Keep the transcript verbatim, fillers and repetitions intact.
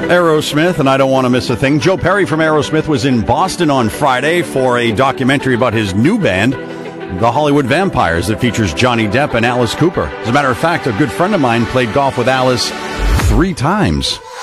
Aerosmith, and I don't want to miss a thing. Joe Perry from Aerosmith was in Boston on Friday for a documentary about his new band, The Hollywood Vampires, that features Johnny Depp and Alice Cooper. As a matter of fact, a good friend of mine played golf with Alice three times.